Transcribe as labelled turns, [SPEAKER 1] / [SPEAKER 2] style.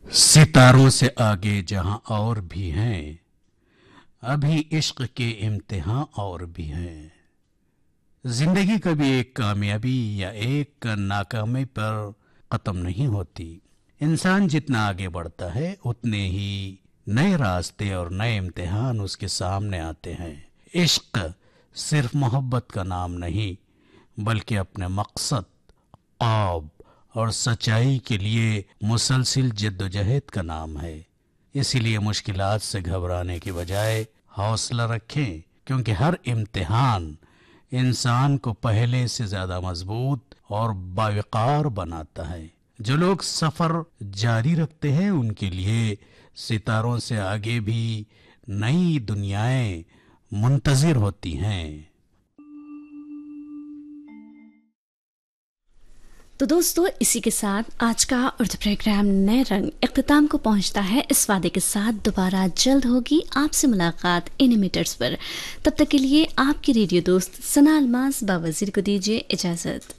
[SPEAKER 1] सितारों से आगे जहां और भी हैं, अभी इश्क के इम्तिहान और भी हैं। जिंदगी कभी एक कामयाबी या एक नाकामी पर खत्म नहीं होती। इंसान जितना आगे बढ़ता है उतने ही नए रास्ते और नए इम्तिहान उसके सामने आते हैं। इश्क सिर्फ मोहब्बत का नाम नहीं, बल्कि अपने मकसद, ख्वाब और सच्चाई के लिए मुसलसिल जद्दोजहद का नाम है। इसीलिए मुश्किलात से घबराने की बजाय हौसला रखें, क्योंकि हर इम्तिहान इंसान को पहले से ज्यादा मजबूत और बावकार बनाता है। जो लोग सफर जारी रखते हैं उनके लिए सितारों से आगे भी नई दुनियाएं मुंतजिर होती हैं।
[SPEAKER 2] तो दोस्तों, इसी के साथ आज का उर्दू प्रोग्राम नए रंग इख्तिताम को पहुंचता है। इस वादे के साथ दोबारा जल्द होगी आपसे मुलाकात इन मीटर्स पर। तब तक के लिए आपकी रेडियो दोस्त सना अलमास बावजीर को दीजिए इजाजत।